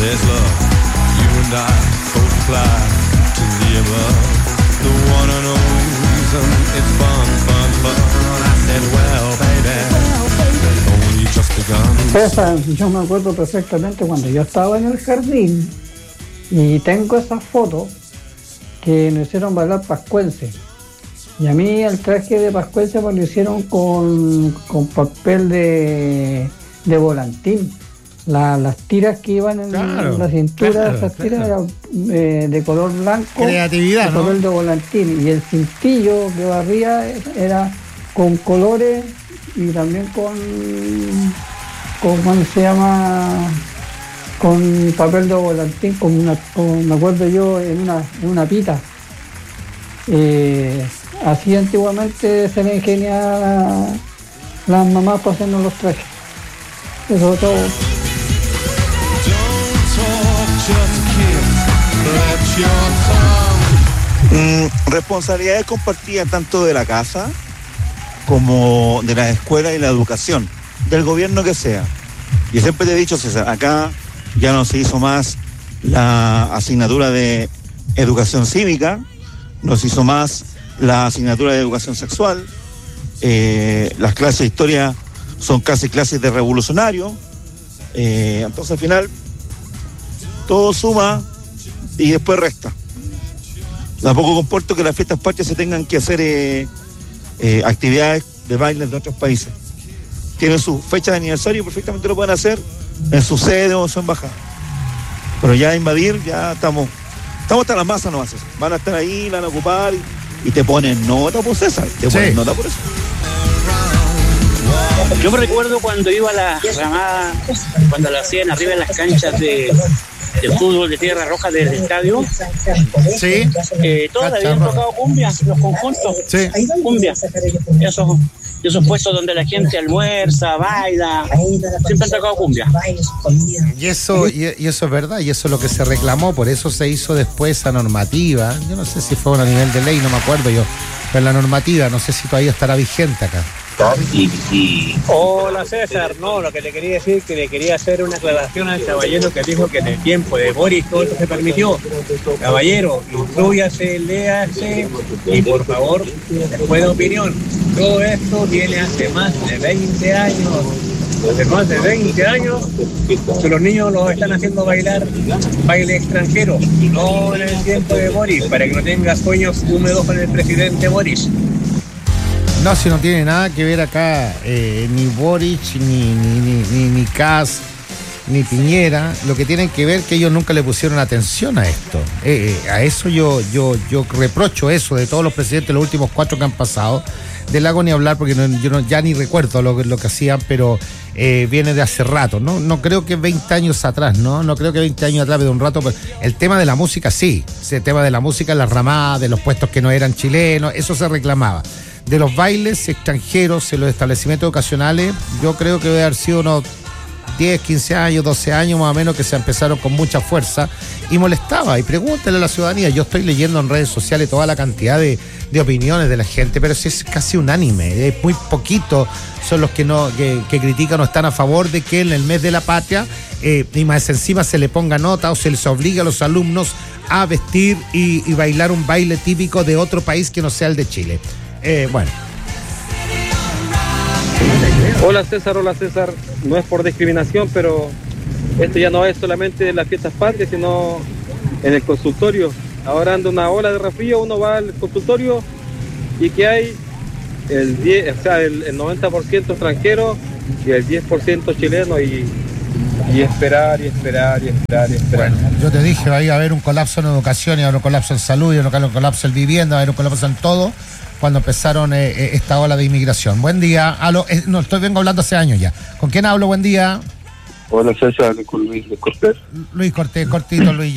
there's love. You and I both fly to the above. The one and only reason it's fun, fun, fun. I said, well, baby, it's only just begun. Esa, yo me acuerdo perfectamente cuando yo estaba en el jardín y tengo esas fotos que nos hicieron bailar pascuense. Y a mí el traje de pascuense me lo hicieron con papel de volantín. Las tiras que iban en la cintura, esas tiras eran de color blanco, creatividad, de papel de volantín. Y el cintillo que barría era con colores y también con ¿cómo se llama? Con papel de volantín, me acuerdo yo, en una pita. Así antiguamente se le ingeniaba las mamás para hacernos los trajes. Eso es todo. Responsabilidades compartidas tanto de la casa como de la escuela y la educación, del gobierno que sea. Yo siempre te he dicho, César, acá ya no se hizo más la asignatura de educación cívica, no se hizo más la asignatura de educación sexual, las clases de historia son casi clases de revolucionario, entonces al final todo suma y después resta. Tampoco comporto que las fiestas patrias se tengan que hacer actividades de bailes de otros países. Tienen su fecha de aniversario y perfectamente lo pueden hacer en su sede o en su embajada. Pero ya invadir, ya estamos hasta las masas, no haces. Van a estar ahí, la van a ocupar y te ponen nota por César, te ponen nota por eso. Yo me recuerdo cuando iba a la ramada, cuando la hacían arriba en las canchas de fútbol de Tierra Roja del estadio. Sí. Todos habían tocado cumbia, los conjuntos. Sí. Cumbia. Esos puestos donde la gente almuerza, baila, siempre han tocado cumbia. Y eso es verdad, y eso es lo que se reclamó, por eso se hizo después esa normativa. Yo no sé si fue a nivel de ley, no me acuerdo yo, pero la normativa, no sé si todavía estará vigente acá. Hola César, no, lo que le quería decir, que le quería hacer una aclaración al caballero que dijo que en el tiempo de Boris todo esto se permitió. Caballero, instrúyase, léase y por favor, después de opinión. Todo esto viene hace más de 20 años. Hace más de 20 años que los niños los están haciendo bailar baile extranjero, no en el tiempo de Boris, para que no tenga sueños húmedos con el presidente Boris. No, si no tiene nada que ver acá, ni Boric, ni Kast, ni Piñera. Lo que tienen que ver que ellos nunca le pusieron atención a esto. A eso yo reprocho eso de todos los presidentes, los últimos 4 que han pasado. Del Lago ni hablar porque yo ya ni recuerdo lo que hacían, pero viene de hace rato, ¿no? No creo que 20 años atrás, ¿no? No creo que 20 años atrás, de un rato. Pero el tema de la música, sí. El tema de la música, las ramadas, de los puestos que no eran chilenos, eso se reclamaba. De los bailes extranjeros en los establecimientos educacionales, yo creo que debe haber sido unos 10, 15 años, 12 años más o menos que se empezaron con mucha fuerza y molestaba. Y pregúntale a la ciudadanía, yo estoy leyendo en redes sociales toda la cantidad de opiniones de la gente, pero es casi unánime, muy poquito son los que critican o están a favor de que en el mes de la patria y más encima se le ponga nota o se les obliga a los alumnos a vestir y bailar un baile típico de otro país que no sea el de Chile. Bueno. Hola César, no es por discriminación, pero esto ya no es solamente en las fiestas patrias, sino en el consultorio. Ahora anda una ola de resfrío, uno va al consultorio y que hay el 90% extranjero y el 10% chileno y esperar. Bueno, yo te dije, va a haber un colapso en educación, y va a haber un colapso en salud, y va a haber un colapso en vivienda, va a haber un colapso en todo cuando empezaron esta ola de inmigración. Buen día. Vengo hablando hace años ya. ¿Con quién hablo? Buen día. Hola César, con Luis Cortés. Luis Cortés, cortito Luis.